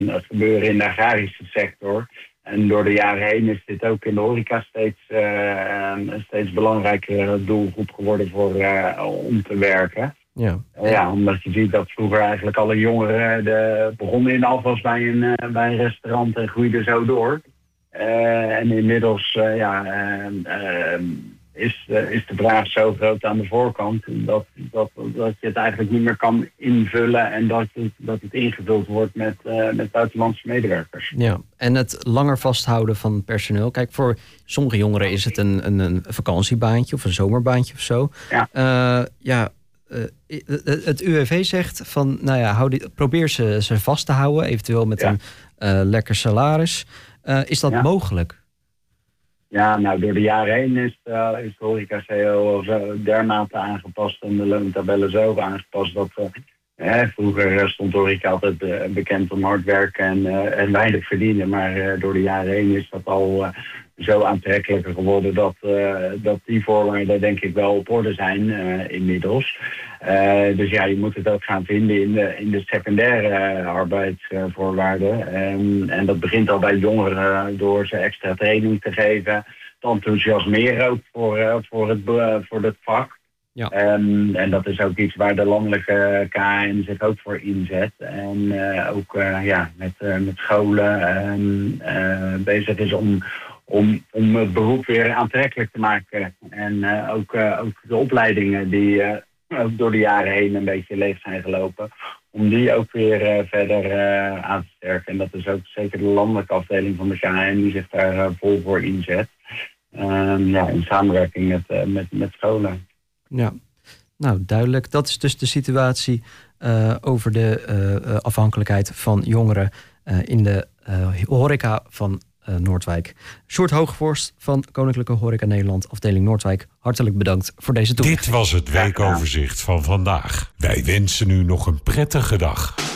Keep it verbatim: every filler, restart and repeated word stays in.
het gebeuren in de agrarische sector. En door de jaren heen is dit ook in de horeca steeds, uh, een steeds belangrijkere doelgroep geworden voor, uh, om te werken. Ja. Ja, omdat je ziet dat vroeger eigenlijk alle jongeren de, begonnen in afwas bij een, uh, bij een restaurant en groeiden zo door. Uh, en inmiddels uh, ja, uh, uh, is, uh, is de vraag zo groot aan de voorkant dat, dat, dat je het eigenlijk niet meer kan invullen en dat het, dat het ingevuld wordt met, uh, met buitenlandse medewerkers. Ja, en het langer vasthouden van personeel. Kijk, voor sommige jongeren is het een, een, een vakantiebaantje of een zomerbaantje of zo. Ja. Uh, ja Uh, het U W V zegt van, nou ja, hou die, probeer ze, ze vast te houden, eventueel met ja. een uh, lekker salaris. Uh, is dat ja. mogelijk? Ja, nou, door de jaren heen is, uh, is de horeca C O zo dermate aangepast en de loontabellen zo aangepast dat uh, hè, vroeger stond de horeca altijd uh, bekend om hard werken en, uh, en weinig verdienen, maar uh, door de jaren heen is dat al uh, zo aantrekkelijker geworden dat, uh, dat die voorwaarden denk ik wel op orde zijn uh, inmiddels. Uh, dus ja, je moet het ook gaan vinden in de, in de secundaire uh, arbeidsvoorwaarden. Um, en dat begint al bij jongeren door ze extra training te geven, te enthousiasmeren ook voor, uh, voor, het, uh, voor het vak. Ja. Um, en dat is ook iets waar de landelijke K N zich ook voor inzet. En uh, ook uh, ja, met, uh, met scholen um, uh, bezig is om, om, om het beroep weer aantrekkelijk te maken. En uh, ook, uh, ook de opleidingen die uh, ook door de jaren heen een beetje leeg zijn gelopen, om die ook weer uh, verder uh, aan te sterken. En dat is ook zeker de landelijke afdeling van de K N die zich daar uh, vol voor inzet. Um, ja, in samenwerking met, uh, met, met scholen. Ja, nou duidelijk. Dat is dus de situatie uh, over de uh, afhankelijkheid van jongeren uh, in de uh, horeca van uh, Noordwijk. Sjoerd Hoogvorst van Koninklijke Horeca Nederland, afdeling Noordwijk. Hartelijk bedankt voor deze toelichting. Dit was het weekoverzicht van vandaag. Wij wensen u nog een prettige dag.